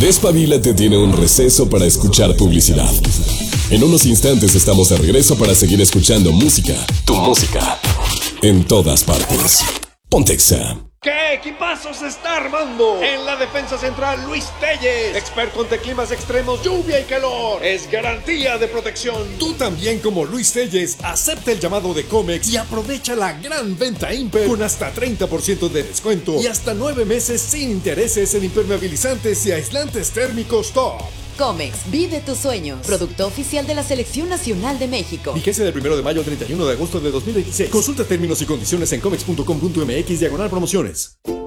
Despabilate tiene un receso para escuchar publicidad. En unos instantes estamos de regreso para seguir escuchando música, tu música, en todas partes. Pontexa. ¿Qué equipazo se está armando? En la defensa central, Luis Telles, experto ante climas extremos, lluvia y calor. Es garantía de protección. Tú también, como Luis Telles, acepta el llamado de Comex y aprovecha la gran venta Imper con hasta 30% de descuento y hasta 9 meses sin intereses en impermeabilizantes y aislantes térmicos top. Comex, vive tus sueños. Producto oficial de la Selección Nacional de México. Vigencia del 1 de mayo al 31 de agosto de 2026. Consulta términos y condiciones en comex.com.mx/promociones.